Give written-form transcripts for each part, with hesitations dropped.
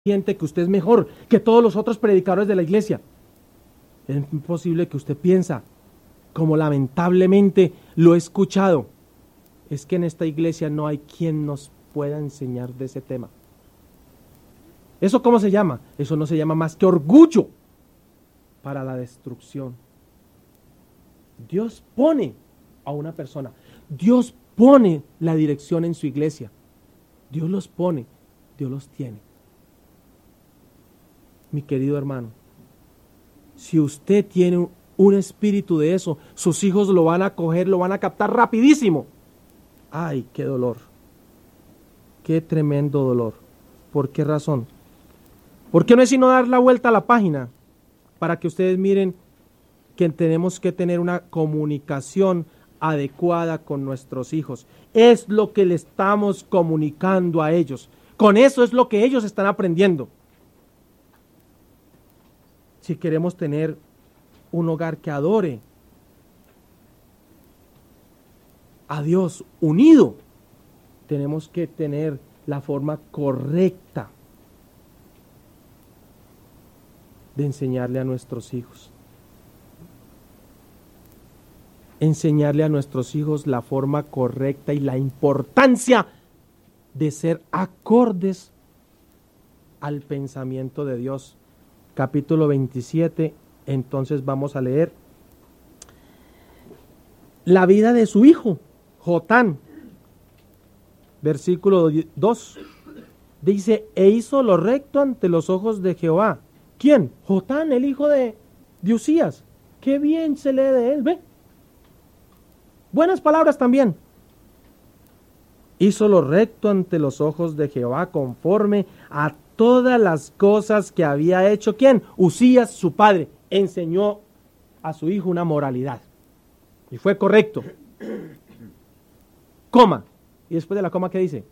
siente que usted es mejor que todos los otros predicadores de la iglesia. Es posible que usted piensa, como lamentablemente lo he escuchado, es que en esta iglesia no hay quien nos pueda enseñar de ese tema. ¿Eso cómo se llama? Eso no se llama más que orgullo para la destrucción. Dios pone a una persona, Dios pone la dirección en su iglesia, Dios los pone, Dios los tiene. Mi querido hermano, si usted tiene un espíritu de eso, sus hijos lo van a coger, lo van a captar rapidísimo. ¡Ay, qué dolor! ¡Qué tremendo dolor! ¿Por qué razón? Porque no es sino dar la vuelta a la página para que ustedes miren que tenemos que tener una comunicación adecuada con nuestros hijos. Es lo que le estamos comunicando a ellos. Con eso es lo que ellos están aprendiendo. Si queremos tener un hogar que adore a Dios unido, tenemos que tener la forma correcta de enseñarle a nuestros hijos. Enseñarle a nuestros hijos la forma correcta y la importancia de ser acordes al pensamiento de Dios. Capítulo 27, entonces vamos a leer la vida de su hijo, Jotán. Versículo 2, dice, e hizo lo recto ante los ojos de Jehová. ¿Quién? Jotán, el hijo de Usías. Qué bien se lee de él, ¿ve? Buenas palabras también. Hizo lo recto ante los ojos de Jehová conforme a todas las cosas que había hecho. ¿Quién? Usías, su padre. Enseñó a su hijo una moralidad. Y fue correcto. Coma. Y después de la coma, ¿qué dice?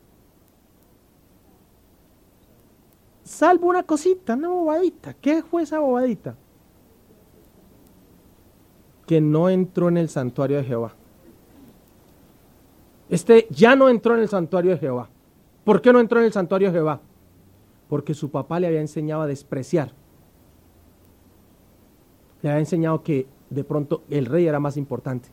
Salvo una cosita, una bobadita. ¿Qué fue esa bobadita? Que no entró en el santuario de Jehová. Ya no entró en el santuario de Jehová. ¿Por qué no entró en el santuario de Jehová? Porque su papá le había enseñado a despreciar. Le había enseñado que de pronto el rey era más importante.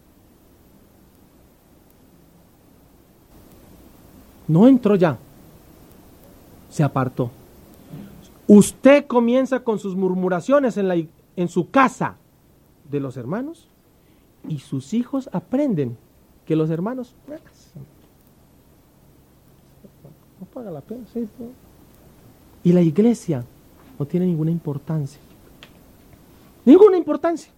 No entró ya. Se apartó. Usted comienza con sus murmuraciones en su casa de los hermanos y sus hijos aprenden que los hermanos no paga la pena. ¿Sí? Y la iglesia no tiene ninguna importancia. Ninguna importancia.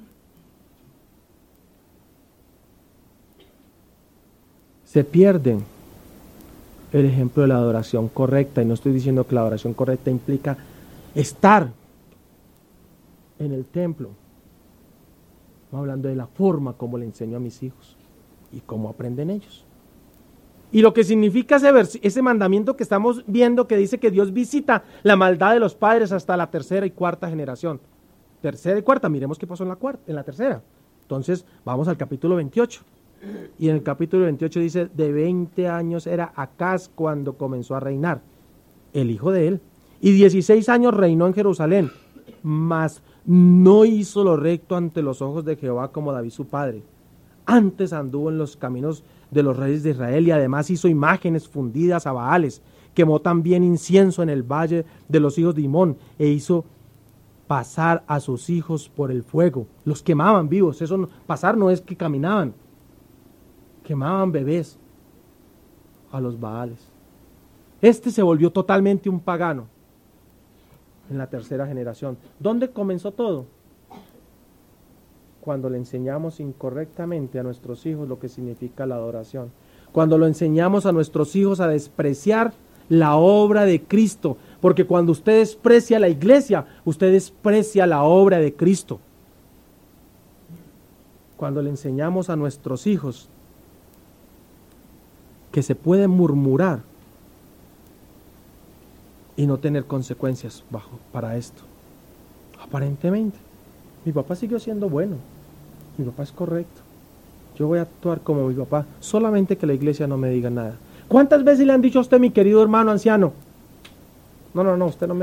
Se pierden el ejemplo de la adoración correcta, y no estoy diciendo que la adoración correcta implica estar en el templo. Estamos hablando de la forma como le enseño a mis hijos y cómo aprenden ellos. Y lo que significa ese mandamiento que estamos viendo, que dice que Dios visita la maldad de los padres hasta la tercera y cuarta generación. Tercera y cuarta, miremos qué pasó en la tercera. Entonces, vamos al capítulo 28. Y en el capítulo 28 dice, de 20 años era Acaz cuando comenzó a reinar, el hijo de él. Y 16 años reinó en Jerusalén, mas no hizo lo recto ante los ojos de Jehová como David su padre. Antes anduvo en los caminos de los reyes de Israel y además hizo imágenes fundidas a Baales. Quemó también incienso en el valle de los hijos de Himón e hizo pasar a sus hijos por el fuego. Los quemaban vivos. Eso pasar no es que caminaban. Quemaban bebés a los Baales. Se volvió totalmente un pagano en la tercera generación. ¿Dónde comenzó todo? Cuando le enseñamos incorrectamente a nuestros hijos lo que significa la adoración. Cuando lo enseñamos a nuestros hijos a despreciar la obra de Cristo. Porque cuando usted desprecia la iglesia, usted desprecia la obra de Cristo. Cuando le enseñamos a nuestros hijos que se puede murmurar y no tener consecuencias para esto. Aparentemente, mi papá siguió siendo bueno, mi papá es correcto, yo voy a actuar como mi papá, solamente que la iglesia no me diga nada. ¿Cuántas veces le han dicho a usted, mi querido hermano anciano, No, usted no me